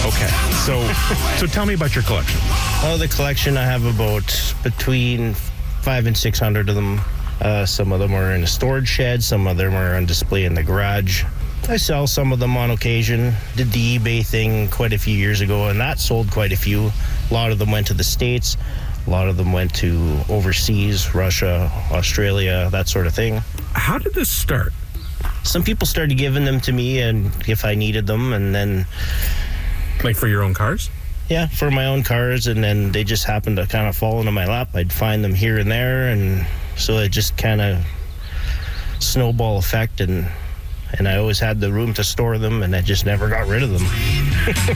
Okay. So tell me about your collection. Oh, the collection, I have about between 500 and 600 of them. Some of them are in a storage shed. Some of them are on display in the garage. I sell some of them on occasion. Did the eBay thing quite a few years ago, and that sold quite a few. A lot of them went to the States. A lot of them went to overseas, Russia, Australia, that sort of thing. How did this start? Some people started giving them to me and if I needed them, and then... Like for your own cars? Yeah, for my own cars, and then they just happened to kind of fall into my lap. I'd find them here and there, and so it just kind of snowball effect, and I always had the room to store them, and I just never got rid of them.